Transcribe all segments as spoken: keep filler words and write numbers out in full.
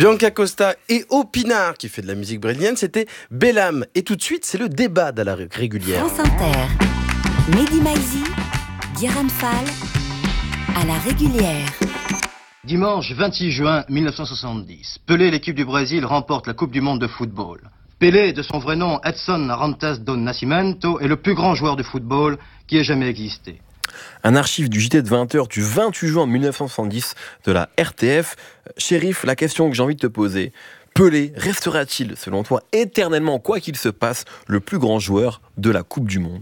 Bianca Costa et Opinard qui fait de la musique brésilienne, c'était Bellam. Et tout de suite, c'est le débat de la régulière. France Inter, Mehdi Maizi, Guérin Fall, à la régulière. Dimanche vingt-six juin mille neuf cent soixante-dix, Pelé, l'équipe du Brésil, remporte la Coupe du Monde de football. Pelé, de son vrai nom Edson Arantes do Nascimento, est le plus grand joueur de football qui ait jamais existé. Un archive du J T de vingt heures du vingt-huit juin mille neuf cent soixante-dix de la R T F. Chérif, la question que j'ai envie de te poser, Pelé restera-t-il, selon toi, éternellement, quoi qu'il se passe, le plus grand joueur de la Coupe du Monde ?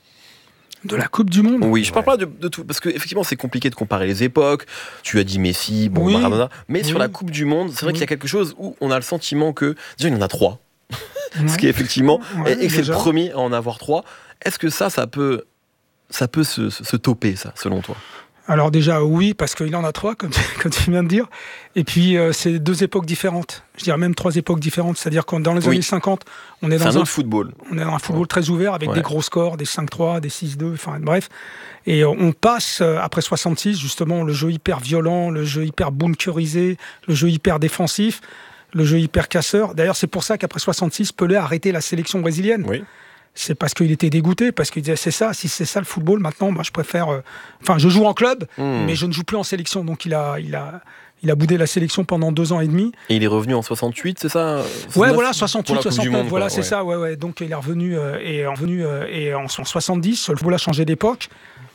De la Coupe du Monde ? Oui, je parle pas de, de tout, parce qu'effectivement c'est compliqué de comparer les époques. Tu as dit Messi, bon, oui. Maradona, mais oui. sur la Coupe du Monde, c'est vrai oui. qu'il y a quelque chose où on a le sentiment que, déjà il y en a trois, ouais. ce qui est effectivement, ouais, et, et que c'est déjà. le premier à en avoir trois. Est-ce que ça, ça peut, ça peut se, se, se toper, ça, selon toi ? Alors déjà, oui, parce qu'il en a trois, comme, comme tu viens de dire. Et puis, euh, c'est deux époques différentes. Je dirais même trois époques différentes. C'est-à-dire que dans les oui. années cinquante, on est dans c'est un un autre football. On est dans un football ouais. très ouvert, avec ouais. des gros scores, des cinq trois, des six deux, enfin bref. Et on passe, euh, après soixante-six, justement, le jeu hyper violent, le jeu hyper bunkerisé, le jeu hyper défensif, le jeu hyper casseur. D'ailleurs, c'est pour ça qu'après soixante-six, Pelé a arrêté la sélection brésilienne. Oui. C'est parce qu'il était dégoûté, parce qu'il disait c'est ça, si c'est ça le football, maintenant, moi je préfère. Euh... Enfin, je joue en club, mmh. mais je ne joue plus en sélection. Donc il a, il a, il a boudé la sélection pendant deux ans et demi. Et il est revenu en soixante-huit, c'est ça ? Ouais, voilà, soixante-huit, soixante-neuf, monde, voilà, quoi, c'est ouais. ça, ouais, ouais. Donc il est revenu euh, et revenu euh, et en, en soixante-dix, le football a changé d'époque.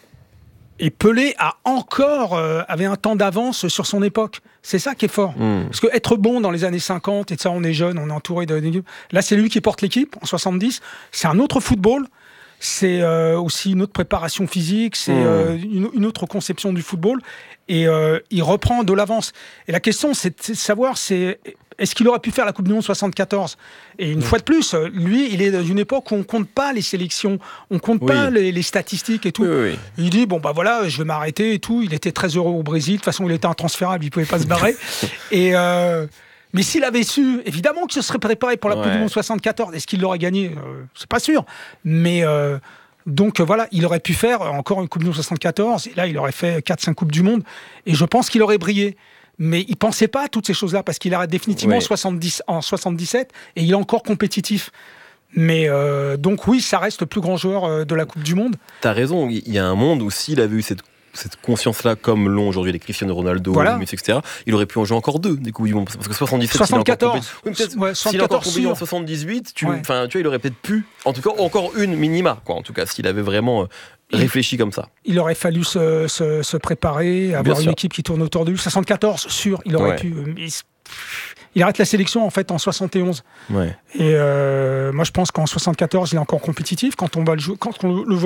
Et Pelé a encore euh, avait un temps d'avance sur son époque. C'est ça qui est fort. Mmh. Parce que être bon dans les années cinquante, et de ça, on est jeune, on est entouré de. Là, c'est lui qui porte l'équipe en soixante-dix. C'est un autre football. C'est euh, aussi une autre préparation physique. C'est mmh. euh, une, une autre conception du football. Et euh, il reprend de l'avance. Et la question, c'est de savoir, c'est est-ce qu'il aurait pu faire la Coupe du Monde soixante-quatorze ? Et une mmh. fois de plus, lui, il est dans une époque où on compte pas les sélections, on compte oui. pas les, les statistiques et tout. Oui, oui, oui. Il dit bon bah voilà, je vais m'arrêter et tout. Il était très heureux au Brésil. De toute façon, il était intransférable, il pouvait pas se barrer. et euh, mais s'il avait su, évidemment qu'il se serait préparé pour la ouais. Coupe du Monde soixante-quatorze. Est-ce qu'il l'aurait gagné ? euh, C'est pas sûr. Mais euh, donc voilà, il aurait pu faire encore une Coupe du Monde soixante-quatorze. Et là, il aurait fait quatre cinq Coupes du Monde. Et je pense qu'il aurait brillé. Mais il ne pensait pas à toutes ces choses-là parce qu'il arrête définitivement oui. soixante-dix, en soixante-dix-sept et il est encore compétitif. Mais euh, donc oui, ça reste le plus grand joueur euh, de la Coupe du Monde. T'as raison, il y a un monde où s'il avait eu cette, cette conscience-là comme l'ont aujourd'hui les Cristiano Ronaldo, voilà. les Messi, et cetera, il aurait pu en jouer encore deux des Coupes du Monde. Parce que soixante-dix-sept, soixante-quatorze, oui, peut-être, ouais, s'il a encore compétit en soixante-dix-huit, tu, ouais. tu vois, il aurait peut-être pu, en tout cas, encore une minima, quoi, en tout cas, s'il avait vraiment... Euh, réfléchi comme ça. Il aurait fallu se, se, se préparer, avoir Bien une sûr. équipe qui tourne autour de lui. soixante-quatorze, sûr, il aurait ouais. pu... Il, il arrête la sélection, en fait, en soixante et onze. Ouais. Et euh, moi, je pense qu'en soixante-quatorze, il est encore compétitif. Quand on, va le, jou- quand on le voit